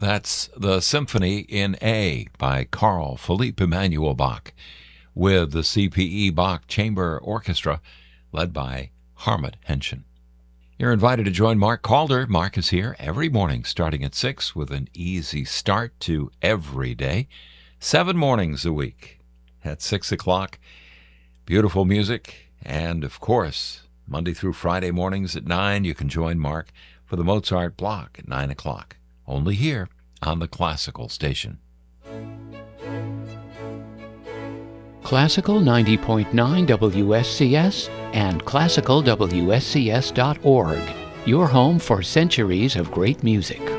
That's the Symphony in A by Carl Philipp Emanuel Bach with the CPE Bach Chamber Orchestra led by Harmut Henschen. You're invited to join Mark Calder. Mark is here every morning starting at 6 with an easy start to every day. 7 mornings a week at 6 o'clock. Beautiful music. And, of course, Monday through Friday mornings at 9, you can join Mark for the Mozart block at 9 o'clock. Only here on the Classical Station. Classical 90.9 WSCS and classicalwscs.org. Your home for centuries of great music.